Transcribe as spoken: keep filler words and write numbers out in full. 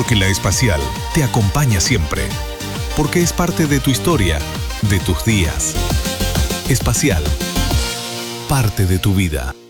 Porque la Espacial te acompaña siempre. Porque es parte de tu historia, de tus días. Espacial. Parte de tu vida.